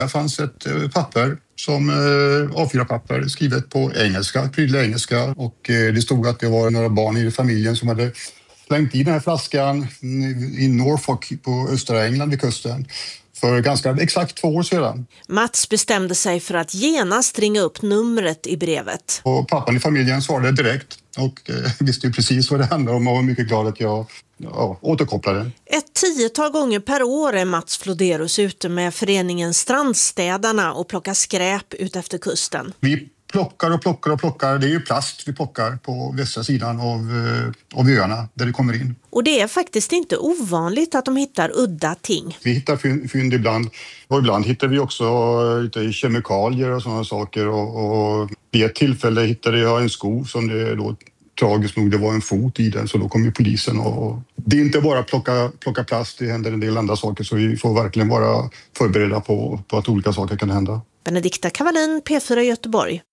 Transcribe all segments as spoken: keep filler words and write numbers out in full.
Det fanns ett papper som A fyra-papper skrivet på engelska, prydlig engelska. Och det stod att det var några barn i familjen som hade slängt i den här flaskan i Norfolk på östra England vid kusten för ganska exakt två år sedan. Mats bestämde sig för att genast ringa upp numret i brevet. Och pappan i familjen svarade direkt och eh, visste ju precis vad det handlade om och var mycket glad att jag ja, återkopplade. Ett tiotal gånger per år är Mats Floderus ute med föreningen Strandstädarna och plockar skräp ut efter kusten. Vi plockar och plockar och plockar. Det är ju plast vi plockar på västra sidan av, eh, av öarna där det kommer in. Och det är faktiskt inte ovanligt att de hittar udda ting. Vi hittar fynd, fynd ibland och ibland hittar vi också lite kemikalier och sådana saker. Och, och vid ett tillfälle hittade jag en sko som det då tragiskt nog det var en fot i den, så då kom ju polisen. Och det är inte bara plocka, plocka plast, det händer en del andra saker, så vi får verkligen vara förberedda på, på att olika saker kan hända. Benedikta Kavalin, P fyra Göteborg.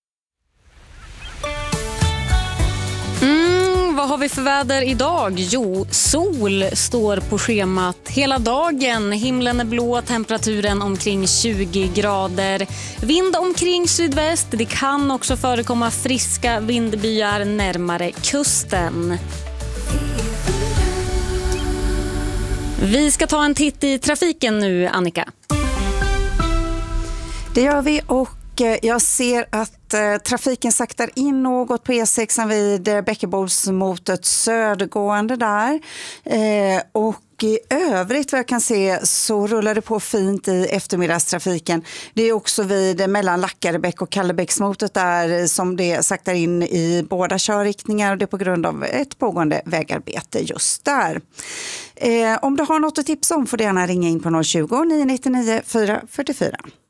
Mm, vad har vi för väder idag? Jo, sol står på schemat hela dagen. Himlen är blå, temperaturen omkring tjugo grader. Vind omkring sydväst. Det kan också förekomma friska vindbyar närmare kusten. Vi ska ta en titt i trafiken nu, Annika. Det gör vi, och jag ser att eh, trafiken saktar in något på E sex vid eh, Bäckebols mot ett södergående där. Eh, och i övrigt vad jag kan se så rullar det på fint i eftermiddagstrafiken. Det är också vid mellan Lackarebäck och Kallebäcksmotet där som det saktar in i båda körriktningar, och det är på grund av ett pågående vägarbete just där. Eh, om du har något att tipsa om får du gärna ringa in på noll tjugo, nio nio nio, fyra fyra fyra.